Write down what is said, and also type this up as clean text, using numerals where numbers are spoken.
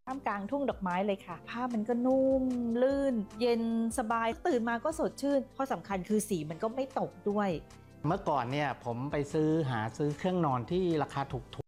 ท่ามกลางทุ่งดอกไม้เลยค่ะผ้ามันก็นุ่มลื่นเย็นสบายตื่นมาก็สดชื่นข้อสำคัญคือสีมันก็ไม่ตกด้วยเมื่อก่อนเนี่ยผมไปหาซื้อเครื่องนอนที่ราคาถูก